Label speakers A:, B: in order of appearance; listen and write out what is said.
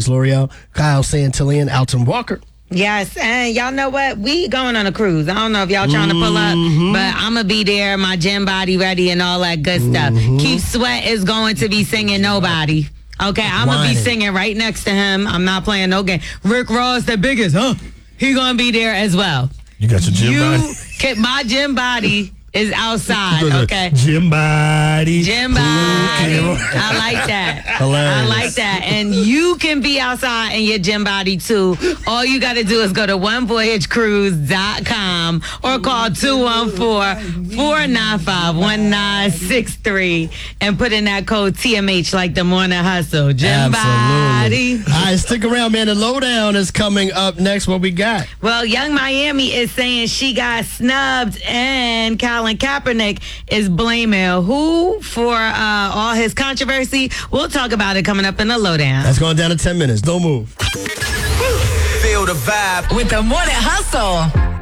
A: Trace L'Oreal, Kyle Santillan, Alton Walker.
B: Yes, and y'all know what? We going on a cruise. I don't know if y'all trying to pull up, but I'm going to be there, my gym body ready and all that good stuff. Keith Sweat is going to be singing Nobody. Okay, I'm going to be singing right next to him. I'm not playing no game. Rick Ross, the biggest, he going to be there as well.
C: You got your gym body?
B: My gym body is outside, okay?
C: Gym body.
B: Gym body. I like that.
A: Hilarious.
B: I like that. And you can be outside in your gym body too. All you got to do is go to onevoyagecruise.com or call 214-495-1963 and put in that code TMH like the morning hustle. Gym body.
A: All right, stick around, man. The lowdown is coming up next. What we got?
B: Well, Young Miami is saying she got snubbed, and Colin Kaepernick is blaming who for all his controversy. We'll talk about it coming up in the lowdown.
A: That's going down in 10 minutes. Don't move.
D: Feel the vibe
E: with the Morning Hustle.